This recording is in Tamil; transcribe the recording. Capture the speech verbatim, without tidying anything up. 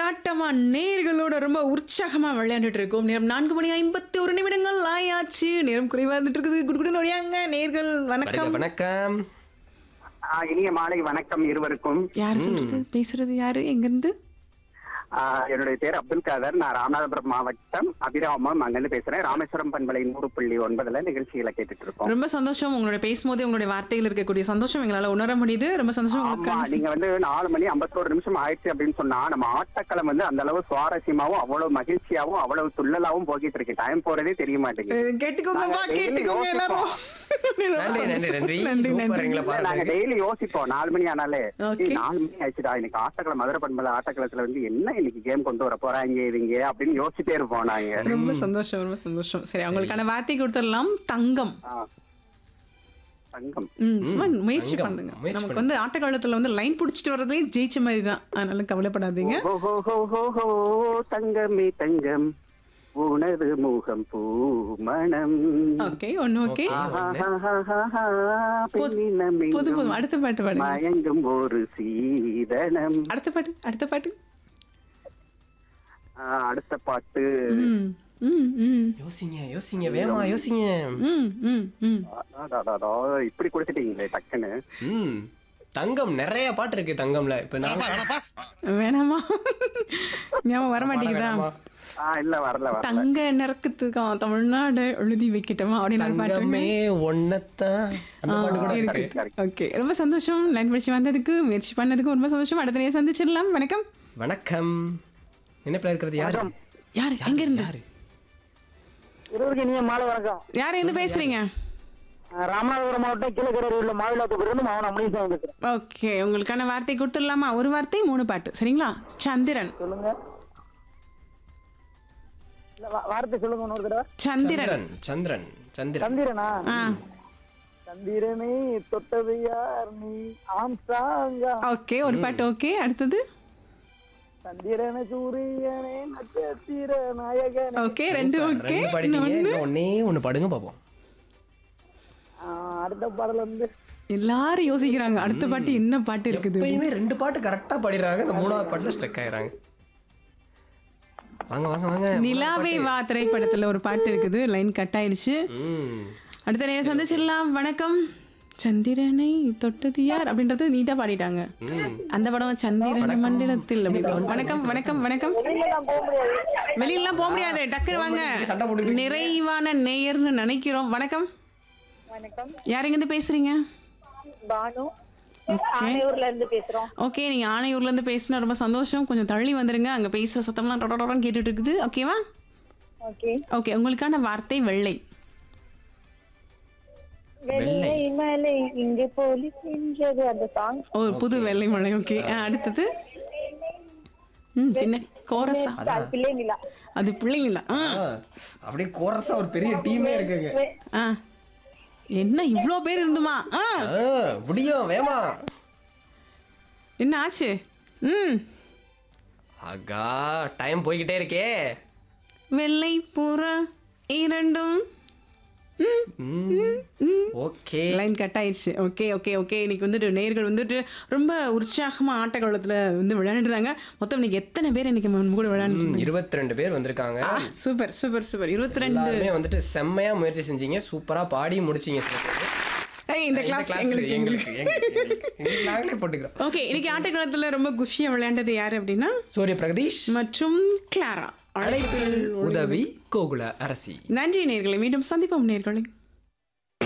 கொண்டாட்டமா நேர்களோட ரொம்ப உற்சாகமா விளையாண்டுட்டு இருக்கோம். நேரம் நான்கு மணி ஐம்பத்தி ஒரு நிமிடங்கள் ஆயாச்சு. நேரம் குறைவா இருந்துட்டு இருக்குது. குடுகுடுன்னு ஓடியாங்க நேர்கள். வணக்கம். வணக்கம். இனிய மாலை வணக்கம் இருவருக்கும். யாரு சொல்றது? பேசுறது யாரு? எங்க இருந்து? என்னுடைய பேர் அப்துல் காதர். நான் ராமநாதபுரம் மாவட்டம் அபிராமம் அங்கிருந்து பேசுறேன். ராமேஸ்வரம் பண்பலை நூறு புள்ளி ஒன்பதுல நிகழ்ச்சிகளை கேட்டுட்டு இருக்கோம். ரொம்ப சந்தோஷம். உங்களோட பேசும்போது உங்களுடைய வார்த்தைகள் இருக்கக்கூடிய சந்தோஷம் எங்களால உணர முடியுது. ரொம்ப சந்தோஷம். ஆமா, நீங்க வந்து நாலு மணி ஐம்பத்தோரு நிமிஷம் ஆயிடுச்சு அப்படின்னு சொன்னா நம்ம ஆட்டக்களம் வந்து அந்த அளவு சுவாரஸ்யமாவும் அவ்வளவு மகிழ்ச்சியாவும் அவ்வளவு துள்ளலாவும் போகிட்டு இருக்கு. டைம் போறதே தெரிய மாட்டேங்குது. கேட்டுக்கோங்க கேட்டுக்கோங்க எல்லாரும். நாங்க டெய்லி யோசிப்போம் நாலு மணி ஆனாலே நாலு மணி ஆயிடுச்சுடா இன்னைக்கு ஆட்டக்களம் மதுரை பண்பலை ஆட்டக்களத்துல வந்து என்ன இன்னைக்கு கேம் கொண்டு வர போறாங்க இவங்க அப்படின்னு யோசிச்சுட்டே இருப்போம் நாங்க. ரொம்ப சந்தோஷம் ரொம்ப சந்தோஷம். சரி, அவங்களுக்கான வார்த்தை கொடுத்துடலாம். தங்கம். தங்கம். ம், முயற்சி பண்ணுங்க. நமக்கு வந்து ஆட்டக்காலத்துல வந்து லைன் புடிச்சிட்டு வர்றதே ஜெயிச்ச மாதிரி தான். அதனால கவலைப்படாதீங்க. தங்கமே தங்கம் உனது முகம் பூ மனம். ஓகே, ஒன்னு ஓகே. புது புது அடுத்த பாட்டு பாடுங்க. மயங்கும் ஒரு சீதனம். அடுத்த பாட்டு அடுத்த பாட்டு அடுத்த பாட்டு யோசிங்க யோசிங்க வேமா யோசிங்க. இப்படி கொடுத்துட்டீங்களே டக்குன்னு. தங்கம் நிறைய பாட்டு இருக்கு தங்கம்ல. இப்ப நான் வேணாமா? ஞாபகம் வர மாட்டேங்குதா? இல்ல வரல. தங்க நிறக்கத்துக்கா தமிழ்நாடு எழுதி வைக்கட்டுமா அப்படின்னு தங்கமே ஒன்னத்தான். ஓகே, ரொம்ப சந்தோஷம். லைன் படிச்சு வந்ததுக்கு முயற்சி பண்ணதுக்கு ரொம்ப சந்தோஷம். அடுத்த நேரம் சந்திச்சிடலாம். வணக்கம். வணக்கம். என்ன பிள்ளை இருக்கிறது? யாரு யாரு எங்க இருந்து? இருவருக்கு மாலை வணக்கம். யாரு இருந்து பேசுறீங்க? ராமநாதபுரம் மாவட்டம் கீழக்கரை உள்ள மாவிலாத்தூர் மாவட்டம் அமனீசன் பேசுறேன். ஓகே, உங்களுக்கான வார்த்தை கொடுத்துடலாமா? ஒரு வார்த்தை மூணு பாட்டு, சரிங்களா? சந்திரன். சொல்லுங்க. வார்த்தை சொல்லுங்க இன்னொரு தடவை. சந்திரன். சந்திரன். சந்திரன். சந்திரனா? சந்திரனை தொட்டது யார் நீ ஆம்சாங்கா. ஓகே, ஒரு பாட்டு. ஓகே, அடுத்தது. சந்திரன சூரியனே நட்சத்திர நாயகனே. ஓகே, ரெண்டு ஓகே. ஒண்ணே ஒண்ணு பாடுங்க பாப்போம். அடுத்த பாடல் வந்து எல்லாரும் யோசிக்கிறாங்க அடுத்த பாட்டு என்ன பாட்டு இருக்குது. எப்பயுமே ரெண்டு பாட்டு கரெக்டா பாடிடுறாங்க. இந்த மூணாவது பாட்டுல ஸ்ட்ரக் ஆயிடுறாங்க. வாங்க வாங்க வாங்க. நிலாவே வா திரைப்படத்துல ஒரு பாட்டு இருக்குது. லைன் கட் ஆயிடுச்சு. அடுத்த நேரம் சந்திச்சிடலாம். வணக்கம். சந்திரனை தொட்டது யார் அப்படின்றது நீட்டா பாடிட்டாங்க. அந்த படம் சந்திரன் மண்டலத்தில். வணக்கம் வணக்கம் வணக்கம். வெளியெல்லாம் போக முடியாது. டக்குனு வாங்க. நிறைவான நேயர்னு நினைக்கிறோம். வணக்கம். யாருங்க இருந்து பேசுறீங்க? பானு, ஆனையூர்ல இருந்து பேசுறோம். ஓகே, நீங்க ஆனையூர்ல இருந்து பேசினா ரொம்ப சந்தோஷம். கொஞ்சம் தள்ளி வந்துருங்க. அங்க பேசுற சத்தம்லாம் டொடடொடன்னு கேட்டுட்டு இருக்குது. ஓகேவா? ஓகே ஓகே, உங்களுக்கான வார்த்தை வெள்ளை. வெள்ளை மலை இங்க போலீஸ் நின்றது அந்த சாங். ஓ, புது வெள்ளை மலை. ஓகே, அடுத்தது. ம், பின்னாடி கோரஸா? அது பிள்ளைங்களா? அது பிள்ளைங்களா? அப்படியே கோரஸா ஒரு பெரிய டீமே இருக்குங்க. ஆ, என்ன இவ்ளோ பேர் இருந்துமா? ஆ, முடியும் வேமா. என்ன ஆச்சு? ம், ஆகா, டைம் போய்கிட்டே இருக்கே. வெள்ளை புறா இரண்டும். ஓகே, லைன் கட் ஆயிடுச்சு. ஓகே ஓகே ஓகே இன்னைக்கு வந்துட்டு நேயர்கள் வந்துட்டு ரொம்ப உற்சாகமா ஆட்டக்காலத்துல வந்து விளையாண்டுறாங்க. மொத்தம் இன்னைக்கு எத்தனை பேர் இன்னைக்கு கூட விளையாண்டு? இருபத்தி ரெண்டு பேர் வந்திருக்காங்க. Super super super. இருபத்தி ரெண்டு வந்துட்டு செம்மையா முயற்சி செஞ்சீங்க. சூப்பரா பாடி முடிச்சீங்க. இந்த கிளாஸ் எங்களுக்கு எங்களுக்கு நாங்களே போட்டுக்கிறோம். ஓகே, இன்னைக்கு ஆட்டக்காலத்துல ரொம்ப குஷியா விளையாண்டது யாரு அப்படின்னா சூரிய பிரகதீஷ் மற்றும் கிளாரா. அழைப்பில் உதவி கோகுல அரசி. நன்றி நேயர்களை. மீண்டும் சந்திப்போம் நேயர்களை.